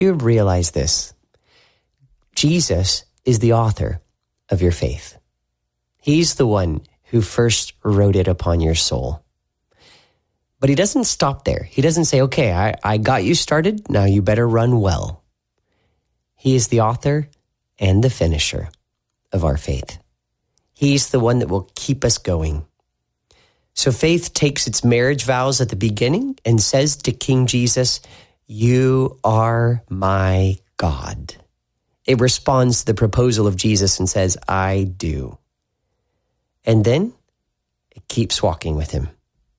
You realize this. Jesus is the author of your faith. He's the one who first wrote it upon your soul. But he doesn't stop there. He doesn't say, okay, I got you started. Now you better run well. He is the author and the finisher of our faith. He's the one that will keep us going. So faith takes its marriage vows at the beginning and says to King Jesus, you are my God. It responds to the proposal of Jesus and says, I do. And then it keeps walking with him.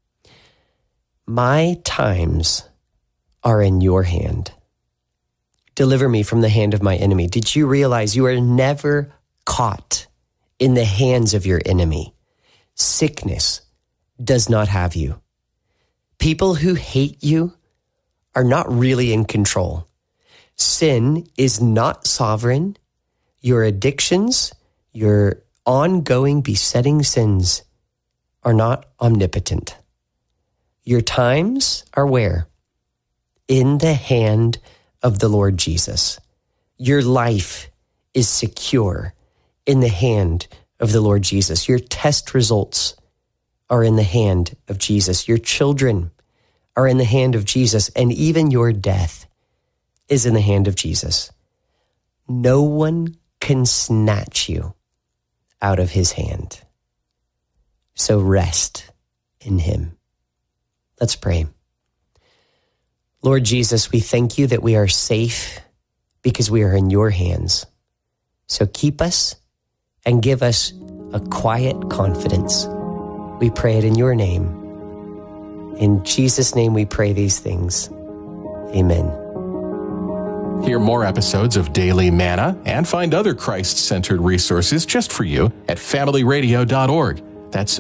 My times are in your hand. Deliver me from the hand of my enemy. Did you realize you are never caught in the hands of your enemy? Sickness does not have you. People who hate you are not really in control. Sin is not sovereign. Your addictions, your ongoing besetting sins are not omnipotent. Your times are where? In the hand of the Lord Jesus. Your life is secure in the hand of the Lord Jesus. Your test results are in the hand of Jesus. Your children are in the hand of Jesus, and even your death is in the hand of Jesus. No one can snatch you out of his hand. So rest in him. Let's pray. Lord Jesus, we thank you that we are safe because we are in your hands. So keep us and give us a quiet confidence. We pray it in your name. In Jesus' name we pray these things. Amen. Hear more episodes of Daily Manna and find other Christ-centered resources just for you at familyradio.org. That's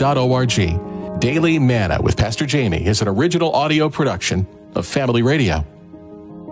familyradio.org. Daily Manna with Pastor Jamie is an original audio production of Family Radio.